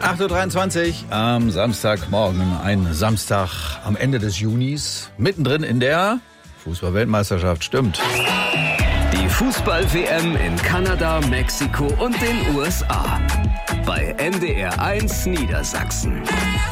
8.23 Uhr am Samstagmorgen. Ein Samstag am Ende des Junis. Mittendrin in der Fußball-Weltmeisterschaft. Stimmt. Die Fußball-WM in Kanada, Mexiko und den USA. Bei NDR 1 Niedersachsen.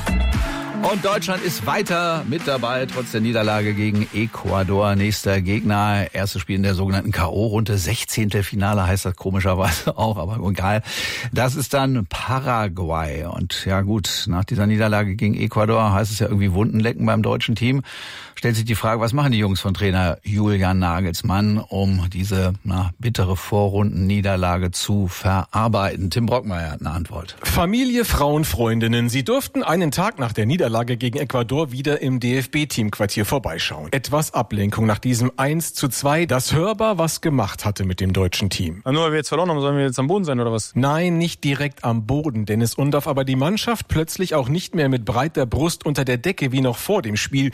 Und Deutschland ist weiter mit dabei, trotz der Niederlage gegen Ecuador. Nächster Gegner, erstes Spiel in der sogenannten K.O.-Runde. 16. Finale heißt das komischerweise auch, aber egal. Das ist dann Paraguay. Und ja gut, nach dieser Niederlage gegen Ecuador heißt es ja irgendwie Wunden lecken beim deutschen Team. Stellt sich die Frage, was machen die Jungs von Trainer Julian Nagelsmann, um diese bittere Vorrundenniederlage zu verarbeiten? Tim Brockmeier hat eine Antwort. Familie, Frauen, Freundinnen. Sie durften einen Tag nach der Niederlage gegen Ecuador wieder im DFB-Teamquartier vorbeischauen. Etwas Ablenkung nach diesem 1:2, das hörbar was gemacht hatte mit dem deutschen Team. Nur weil wir jetzt verloren haben, sollen wir jetzt am Boden sein oder was? Nein, nicht direkt am Boden, Dennis Undorf, aber die Mannschaft plötzlich auch nicht mehr mit breiter Brust unter der Decke wie noch vor dem Spiel.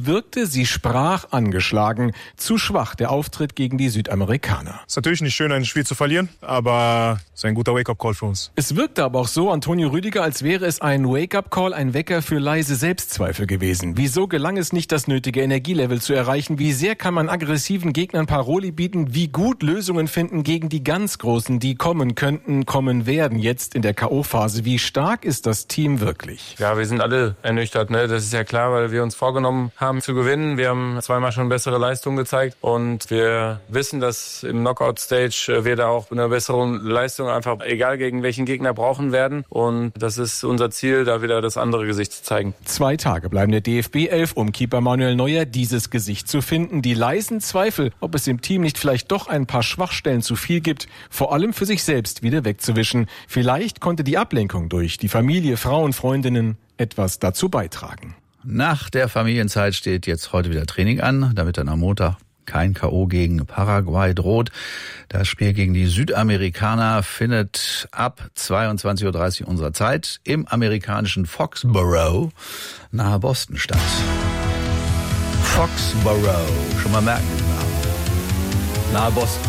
Sie sprach angeschlagen. Zu schwach der Auftritt gegen die Südamerikaner. Ist natürlich nicht schön, ein Spiel zu verlieren, aber es ist ein guter Wake-up-Call für uns. Es wirkte aber auch so, Antonio Rüdiger, als wäre es ein Wake-up-Call, ein Wecker für leise Selbstzweifel gewesen. Wieso gelang es nicht, das nötige Energielevel zu erreichen? Wie sehr kann man aggressiven Gegnern Paroli bieten? Wie gut Lösungen finden gegen die ganz Großen, die kommen könnten, kommen werden jetzt in der K.O.-Phase? Wie stark ist das Team wirklich? Ja, wir sind alle ernüchtert, ne? Das ist ja klar, weil wir uns vorgenommen haben zu gewinnen. Wir haben zweimal schon bessere Leistungen gezeigt und wir wissen, dass im Knockout-Stage wir da auch eine bessere Leistung einfach, egal gegen welchen Gegner, brauchen werden. Und das ist unser Ziel, da wieder das andere Gesicht zu zeigen. 2 Tage bleiben der DFB-11, um Keeper Manuel Neuer dieses Gesicht zu finden. Die leisen Zweifel, ob es im Team nicht vielleicht doch ein paar Schwachstellen zu viel gibt, vor allem für sich selbst wieder wegzuwischen. Vielleicht konnte die Ablenkung durch die Familie, Frauen, Freundinnen etwas dazu beitragen. Nach der Familienzeit steht jetzt heute wieder Training an, damit dann am Montag kein K.O. gegen Paraguay droht. Das Spiel gegen die Südamerikaner findet ab 22.30 Uhr unserer Zeit im amerikanischen Foxborough nahe Boston statt. Foxborough, schon mal merken den Namen. Nahe Boston.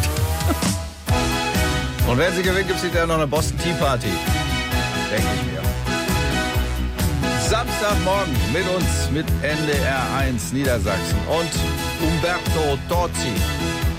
Und wenn sie gewinnt, gibt es hinterher noch eine Boston Tea Party. Denke ich mir. Samstagmorgen mit uns, mit NDR 1 Niedersachsen und Umberto Tozzi.